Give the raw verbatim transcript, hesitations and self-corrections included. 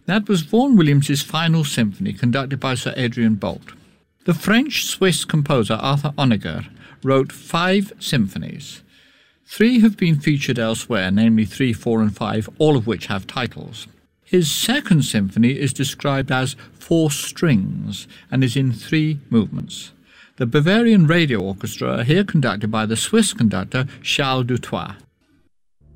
That was Vaughan Williams's final symphony, conducted by Sir Adrian Boult. The French-Swiss composer Arthur Honegger wrote five symphonies. Three have been featured elsewhere, namely three, four and five, all of which have titles. His second symphony is described as four strings and is in three movements. The Bavarian Radio Orchestra are here conducted by the Swiss conductor Charles Dutoit.